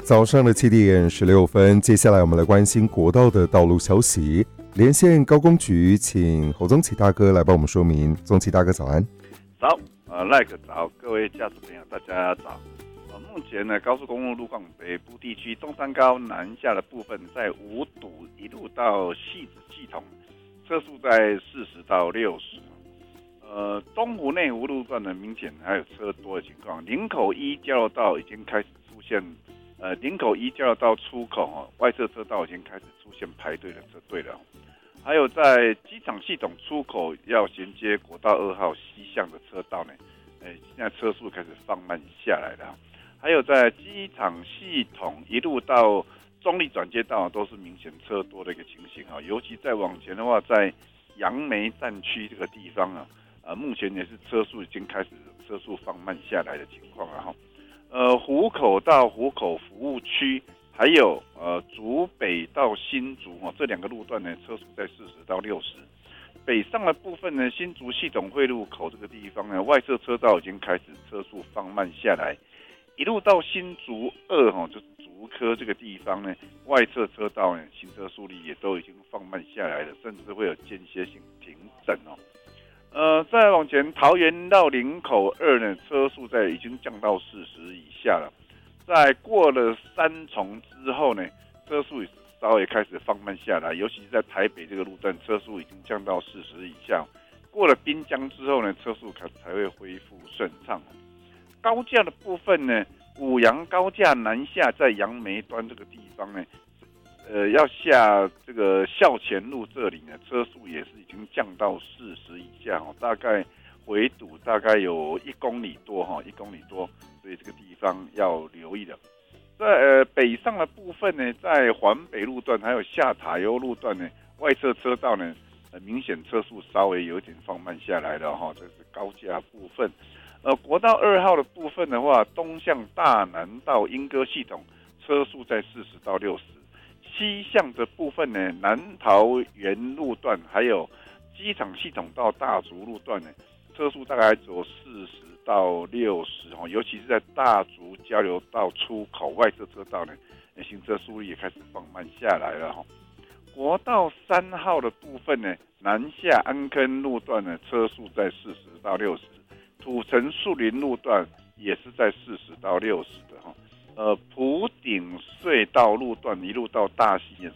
早上的7点16分，接下来我们来关心国道的道路消息。连线高工局，请侯宗启大哥来帮我们说明。宗启大哥早安。 早，赖克早，各位驾驶朋友大家早。目前呢，高速公路路况北部地区东山高南下的部分，在五堵一路到汐止系统，车速在40到60。东湖内湖路段呢，明显还有车多的情况。林口一交流道已经开始出现，林口一交流道出口外侧车道已经开始出现排队的车队了。还有在机场系统出口要衔接国道2号西向的车道呢，现在车速开始放慢下来了。还有在机场系统一路到中立转接道都是明显车多的一个情形啊，尤其再往前的话，在杨梅站区这个地方目前也是车速已经开始车速放慢下来的情况了哈。湖口到湖口服务区，还有竹北到新竹这两个路段呢，车速在40到60。北上的部分呢，新竹系统汇入口这个地方呢，外侧车道已经开始车速放慢下来，一路到新竹2就是竹科这个地方呢，外侧车道呢，行车速率也都已经放慢下来了，甚至会有间歇性停整再往前，桃园到林口2呢，车速已经降到40以下了。在过了三重之后呢，车速也稍微开始放慢下来，尤其是在台北这个路段，车速已经降到40以下。过了滨江之后呢，车速才会恢复顺畅。高架的部分呢，五杨高架南下，在杨梅端这个地方呢，要下这个校前路这里呢，车速也是已经降到40以下大概回堵大概有1公里多1公里多，所以这个地方要留意的。在北上的部分呢，在环北路段还有下塔悠路段呢，外侧车道呢，明显车速稍微有点放慢下来了这是高架部分。国道2号的部分的话，东向大南到莺歌系统，车速在40到60。西向的部分呢，南桃园路段还有机场系统到大竹路段呢，车速大概只有40到60尤其是在大竹交流道出口外侧车道呢，行车速率也开始放慢下来了国道3号的部分呢，南下安坑路段呢，车速在40到60。土城树林路段也是在40到60的普顶隧道路段一路到大溪